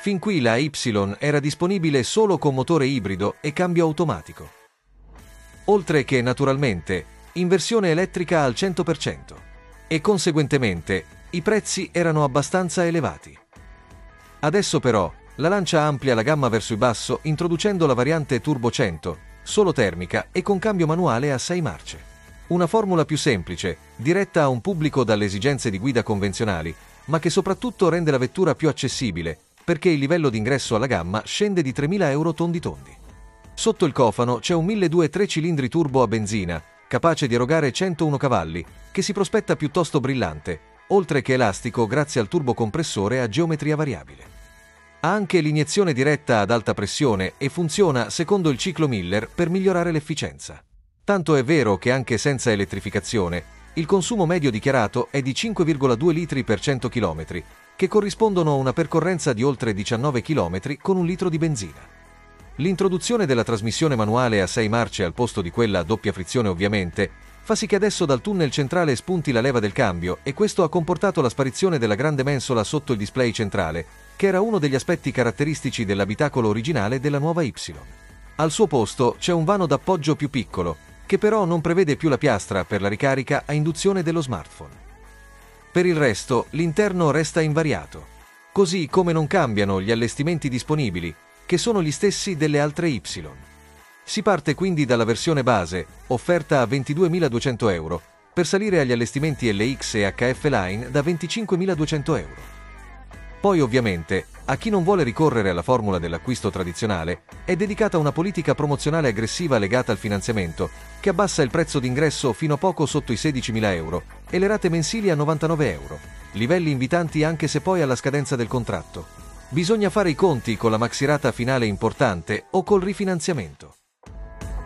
Fin qui la Y era disponibile solo con motore ibrido e cambio automatico. Oltre che, naturalmente, in versione elettrica al 100%. E conseguentemente, i prezzi erano abbastanza elevati. Adesso però, la Lancia amplia la gamma verso il basso introducendo la variante Turbo 100, solo termica e con cambio manuale a 6 marce. Una formula più semplice, diretta a un pubblico dalle esigenze di guida convenzionali, ma che soprattutto rende la vettura più accessibile, perché il livello d'ingresso alla gamma scende di 3.000 euro tondi tondi. Sotto il cofano c'è un 1.200 3 cilindri turbo a benzina, capace di erogare 101 cavalli, che si prospetta piuttosto brillante, oltre che elastico grazie al turbocompressore a geometria variabile. Ha anche l'iniezione diretta ad alta pressione e funziona secondo il ciclo Miller per migliorare l'efficienza. Tanto è vero che anche senza elettrificazione, il consumo medio dichiarato è di 5,2 litri per 100 km, che corrispondono a una percorrenza di oltre 19 km con un litro di benzina. L'introduzione della trasmissione manuale a 6 marce al posto di quella a doppia frizione ovviamente, fa sì che adesso dal tunnel centrale spunti la leva del cambio e questo ha comportato la sparizione della grande mensola sotto il display centrale, che era uno degli aspetti caratteristici dell'abitacolo originale della nuova Y. Al suo posto c'è un vano d'appoggio più piccolo, che però non prevede più la piastra per la ricarica a induzione dello smartphone. Per il resto, l'interno resta invariato, così come non cambiano gli allestimenti disponibili, che sono gli stessi delle altre Y. Si parte quindi dalla versione base, offerta a 22.200 euro, per salire agli allestimenti LX e HF Line da 25.200 euro. Poi ovviamente, a chi non vuole ricorrere alla formula dell'acquisto tradizionale, è dedicata una politica promozionale aggressiva legata al finanziamento, che abbassa il prezzo d'ingresso fino a poco sotto i 16.000 euro e le rate mensili a 99 euro, livelli invitanti anche se poi alla scadenza del contratto. Bisogna fare i conti con la maxirata finale importante o col rifinanziamento.